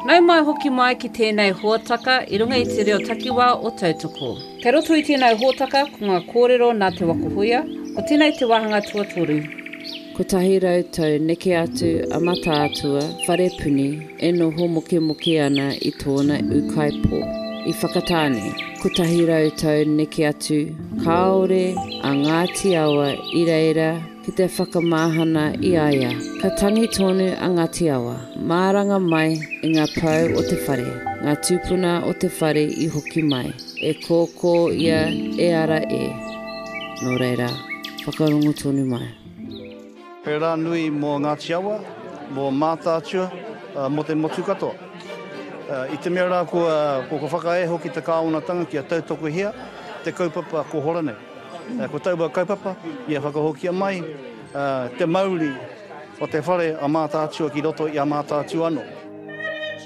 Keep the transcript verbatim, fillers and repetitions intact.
Nau mai hoki mai ki tēnei huataka i runga i te reo takiwā o tautoko. Kei roto i tēnei huataka ko ngā kōrero nā te wakuhuia, ko tēnei te wahanga tuatoru. Ko tahi rautau neke atu a mata atua, whare puni, e noho moke moke ana i tōna ukaipo. I whakatāne, ko tahi rautau neke atu, kāore a Ngāti Awa i reira ki te whakamahana i aia. Ka tangi tonu a Ngāti Awa, māranga mai i ngā pau o te whare, ngā tūpuna o te whare i hoki mai, e kōkō ia e ara e. Nō reira, whakarongo tonu mai. Pērā nui mō Ngāti Awa, mō mātātua, uh, mō te motu katoa. Uh, I te mea rā ko, uh, ko ko whakae hoki te kāonatanga ki a tautoko hia, te kaupapa ko Horanei. Uh, ko taua kaupapa, ia whakahokia mai, uh, te mauri o te whare a mātātua ki roto i a mātātua anō.